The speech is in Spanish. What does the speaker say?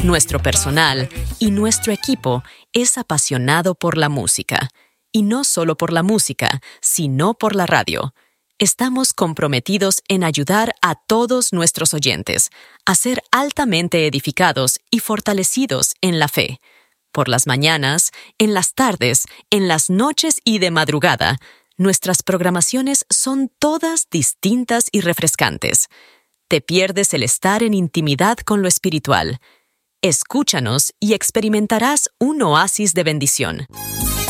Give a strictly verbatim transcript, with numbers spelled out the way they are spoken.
Nuestro personal y nuestro equipo es apasionado por la música. Y no solo por la música, sino por la radio. Estamos comprometidos en ayudar a todos nuestros oyentes a ser altamente edificados y fortalecidos en la fe. Por las mañanas, en las tardes, en las noches y de madrugada, nuestras programaciones son todas distintas y refrescantes. Te pierdes el estar en intimidad con lo espiritual. Escúchanos y experimentarás un oasis de bendición.